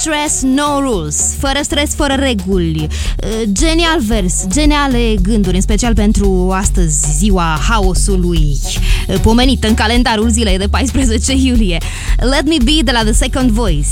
stress, no rules. Fără stres, fără reguli. Genial vers, geniale gânduri, în special pentru astăzi, ziua haosului, pomenită în calendarul zilei de 14 iulie. Let Me Be de la The Second Voice.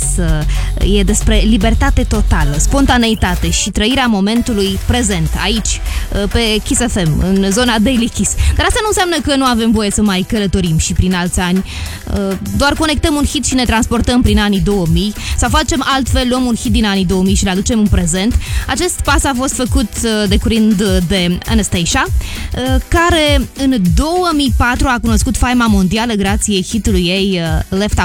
E despre libertate totală, spontaneitate și trăirea momentului prezent, aici, pe Kiss FM, în zona Daily Kiss. Dar asta nu înseamnă că nu avem voie să mai călătorim și prin alți ani. Doar conectăm un hit și ne transportăm prin anii 2000, sau facem altfel, luăm un hit din anii 2000 și le aducem în prezent. Acest pas a fost făcut de curând de Anastacia, care în 2004 a cunoscut faima mondială grație hitului ei Left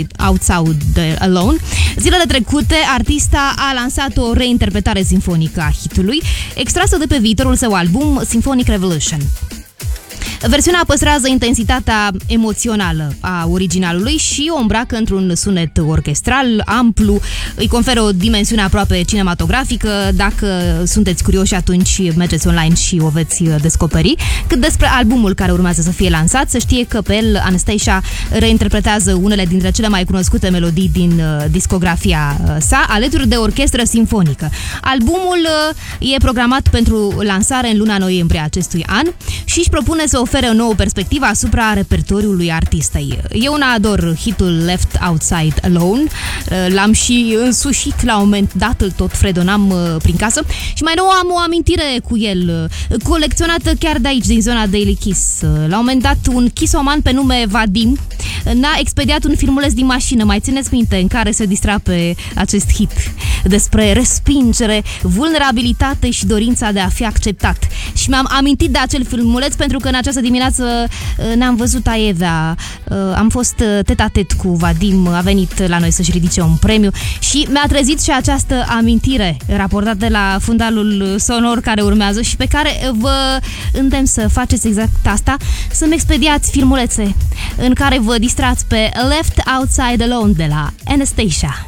Outside Alone. Zilele trecute, artista a lansat o reinterpretare simfonică a hitului, extrasă de pe viitorul său album Symphonic Revolution. Versiunea păstrează intensitatea emoțională a originalului și o îmbracă într-un sunet orchestral, amplu, îi conferă o dimensiune aproape cinematografică. Dacă sunteți curioși, atunci mergeți online și o veți descoperi. Cât despre albumul care urmează să fie lansat, să știe că pe el Anastacia reinterpretează unele dintre cele mai cunoscute melodii din discografia sa, alături de orchestră simfonică. Albumul e programat pentru lansare în luna noiembrie acestui an și își propune să ofere o nouă perspectivă asupra repertoriului artistei. Eu una ador hitul Left Outside Alone, l-am și însușit la un moment dat, îl tot fredonam prin casă și mai nou am o amintire cu el, colecționată chiar de aici, din zona Daily Kiss. La un moment dat, un kissoman pe nume Vadim n-a expediat un filmuleț din mașină, mai țineți minte, în care se distra pe acest hit despre respingere, vulnerabilitate și dorința de a fi acceptat. Și mi-am amintit de acel filmuleț pentru că în această dimineață ne-am văzut aievea. Am fost tet-a-tet cu Vadim, a venit la noi să-și ridice un premiu și mi-a trezit și această amintire raportată la fundalul sonor care urmează și pe care vă îndemn să faceți exact asta, să-mi expediați filmulețe în care vă distrați pe Left Outside Alone de la Anastacia.